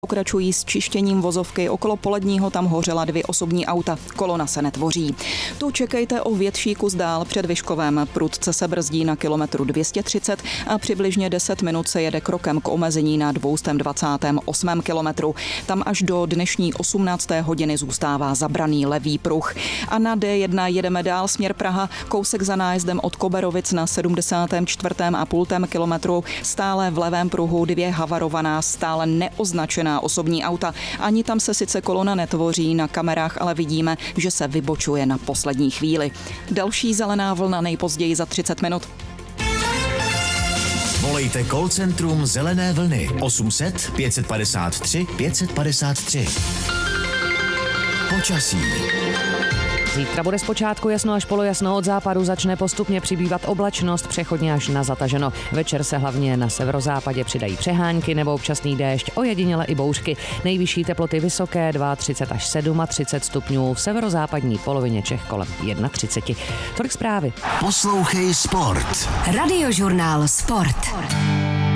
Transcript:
Pokračují s čištěním vozovky, okolo Poledního tam hořela 2 osobní auta, kolona se netvoří. Tu čekejte o větší kus dál před Vyškovem, prudce se brzdí na kilometru 230 a přibližně 10 minut se jede krokem k omezení na 228. kilometru. Tam až do dnešní 18. hodiny zůstává zabraný levý pruh. A na D1 jedeme dál směr Praha, kousek za nájezdem od Koberovic na 74,5 kilometru, stále v levém pruhu 2 havarovaná, stále neoznačená osobní auta. Ani tam se sice kolona netvoří na kamerách, ale vidíme, že se vybočuje na poslední chvíli. Další zelená vlna nejpozději za 30 minut. Volejte call centrum Zelené vlny 800 553 553. Počasí. Zítra bude zpočátku jasno až polojasno, od západu začne postupně přibývat oblačnost, přechodně až na zataženo. Večer se hlavně na severozápadě přidají přehánky nebo občasný déšť, ojediněle i bouřky. Nejvyšší teploty vysoké 32 až 37 stupňů, v severozápadní polovině Čech kolem 31. Tolik zprávy. Poslouchej sport. Radiožurnál Sport.